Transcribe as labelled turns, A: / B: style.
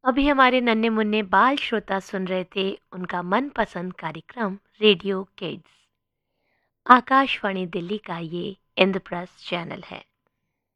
A: अभी हमारे नन्हे मुन्ने बाल श्रोता सुन रहे थे उनका मनपसंद कार्यक्रम रेडियो किड्स। आकाशवाणी दिल्ली का ये इंद्रप्रस्थ चैनल है।